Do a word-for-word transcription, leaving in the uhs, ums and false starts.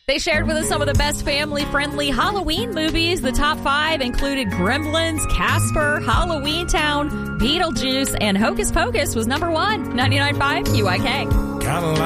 They shared with us some of the best family-friendly Halloween movies. The top five included Gremlins, Casper, Halloween Town, Beetlejuice, and Hocus Pocus was number one. ninety-nine point five U I K. Kinda like